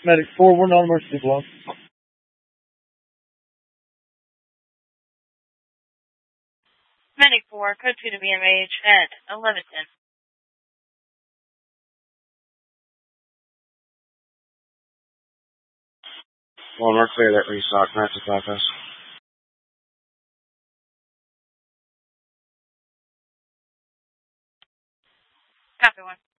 Medic 4, we're on emergency block. Medic 4, code 2 to BMH at 1110. Well, we're clear that restock, massive bypass. Copy 1.